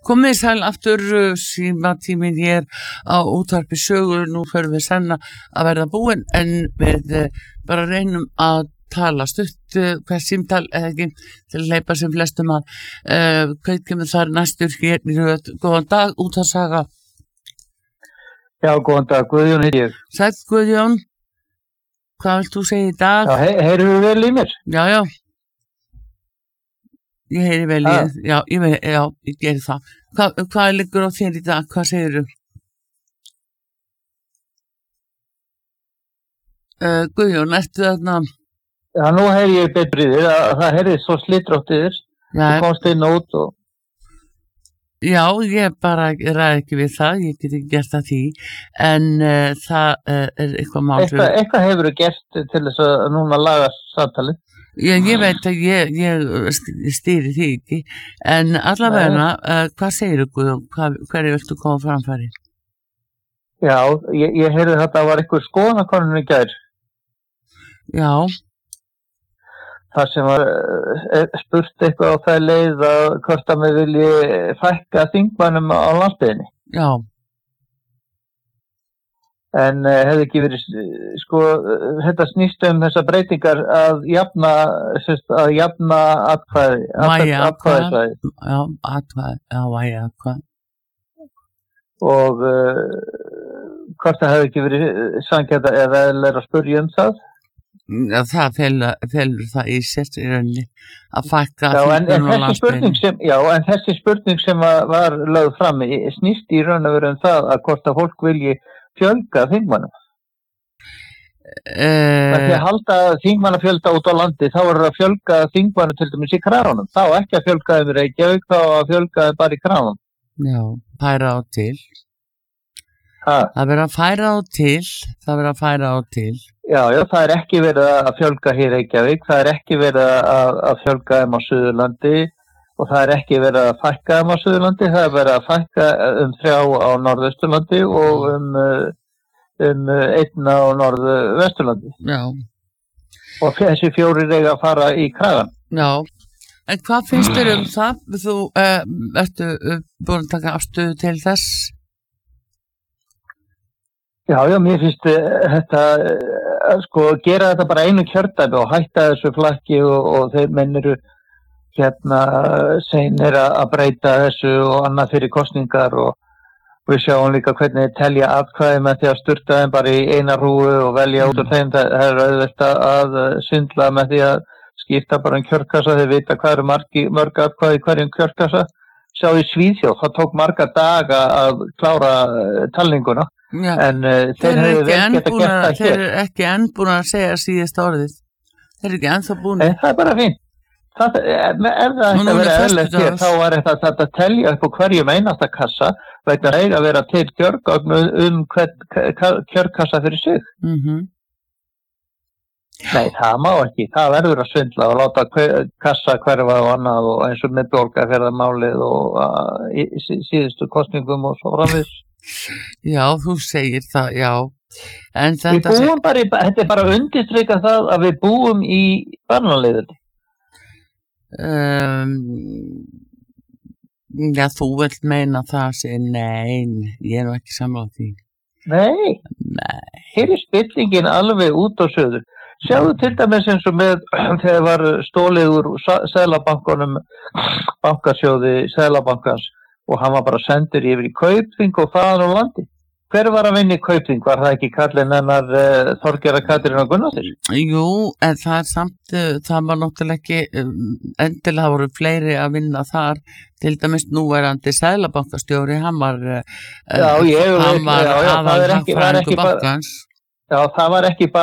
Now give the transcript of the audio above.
Komið sæl aftur símatíminn hér á útvarpi sögu. Nú förum við senna að verða búin en við bara reynum að tala stutt hver símtal eða ekki til að hleypa sem flestum að hvað kemur þar næstur hér í röð. Góðan dag, útvarpssaga. Já, góðan dag, Guðjón heiti ég. Sæll Guðjón, hvað vilt þú segja í dag? Já, heyrðu vel í mér? Já. Ég heyri vel í þér, ég geri það. Hvað liggur á þér í dag, hvað segirðu? Guðjón, ertu þarna? Já, nú heyri ég betri í þér, það heyrði svo slitrótt í þér, þú komst inn og út og... Já, ég bara ræði ekki við það, ég get ekki gert það því, en það eitthvað mál. Eitthvað hefur þú gert til þess að núna laga samtalið? Ég veit að ég stýri því ekki, en allavega, hvað segir þú Guðjón, hverju viltu koma framfæri? Já, ég heyrði þetta var eitthvað skoðanakönnun í gær. Já. Það sem var spurt eitthvað á það leið að hvort að mig vilji fækka þingmönnum á landsbyggðinni. Já. En hefði ekki verið, sko, þetta snýst þessar breytingar að jafna atkvæði. Vægi atkvæði. Já, vægi atkvæði. Og hvort það hefði ekki verið sanngjarnt eða eðlilegra að spyrja það. Já, það felur það í sér í rauninni að fækka þingmönnum á landsbyggðinni. En þessi spurning sem var lögð fram snýst í raun og veru það að hvort að fólk vilji fjölga þingmannum. Það er að halda þingmannafjölda út á landi, þá er að fjölga þingmannum til dæmis í Kránum. Þá ekki að fjölga þeim í Reykjavík, þá að fjölga þeim bara í Kránum. Já, færa á til. Það verður að færa á til. Já, það er ekki verið að fjölga hér í Reykjavík, það er ekki verið að fjölga þeim á Suðurlandi og það er ekki verið að fækka þeim á Suðurlandi, það er verið að fækka 3 á Norðausturlandi og 1 á Norðvesturlandi. Já. Og þessi 4 eiga að fara í kragan. Já, en hvað finnst þér það? Þú ertu búin að taka afstöðu til þess? Já, mér finnst þetta, sko, gera þetta bara einu kjördæmi og hætta þessu flakki og þeir menn eru seinir að breyta þessu og annað fyrir kosningar og við sjáum líka hvernig þeir telja atkvæði með því að sturta þeim bara í eina rúu og velja út úr þeim. Það er auðvelt að svindla með því að skipta bara kjörkassa, þeir vita hvað eru mörg atkvæði í hverjum kjörkassa. Sjá í Svíþjóð, það tók marga daga að klára talninguna. Já, en þeir eru ekki enn búin að segja síðasta orðið. Þeir eru ekki ennþá búin. Það er bara fínt. Ef það ætti að vera eðlilegt hér, þá var þetta að telja upp á hverjum einasta kassa vegna að eiga að vera til kjörgögn hvern kjörkassa fyrir sig. Nei, það má ekki. Það verður að svindla og láta kassa hverfa og annað og eins og með Borgarfjarðarmálið og síðustu kosningum og svo framvegis. Já, þú segir það, já. En þetta er bara að undirstrika það að við búum í barnaleiðinni. Já, þú vilt meina það sé, nei, ég er ekki sammála því. Nei. Hér er spillingin alveg út á söður. Sjáðu til dæmis eins og með þegar var stólið úr Seðlabankanum, bankasjóði Seðlabankans og hann var bara sendur yfir í Kaupþing og þaðan á landi. Hver var að vinna í Kaupþing? Var það ekki kallinn hennar Þorgerðar Katrínar Gunnarsdóttir? Jú, en það er samt, það var náttúrulega ekki, endilega voru fleiri að vinna þar, til dæmis núverandi Seðlabankastjóri, hann var aðalhagfræðingur bankans. Já, það var ekki bara